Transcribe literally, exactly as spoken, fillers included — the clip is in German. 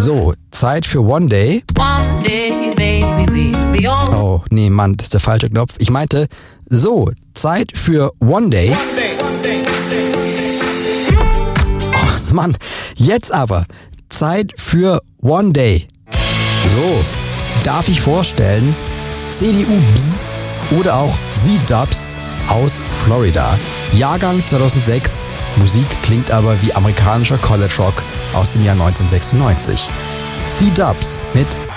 So, Zeit für One Day. One day, baby, we'll be old. Oh, nee, Mann, das ist der falsche Knopf. Ich meinte, so, Zeit für One Day. One day, one day, one day. Oh, Mann, jetzt aber Zeit für One Day. So, darf ich vorstellen, C D U-Bs oder auch Z-Dubs aus Florida. Jahrgang zweitausendsechs, Musik klingt aber wie amerikanischer College Rock aus dem Jahr neunzehnhundertsechsundneunzig. Z-Dubs mit